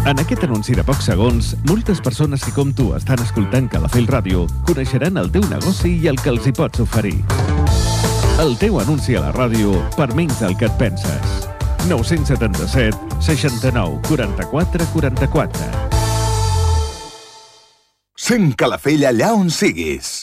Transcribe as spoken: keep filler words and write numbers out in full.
En aquest anunci de pocs segons, moltes persones que com tu estan escoltant Calafell Ràdio coneixeran el teu negoci i el que els hi pots oferir. El teu anunci a la ràdio per menys del que et penses. nou set set, seixanta-nou, quaranta-quatre, quaranta-quatre. Sent Calafell allà on siguis.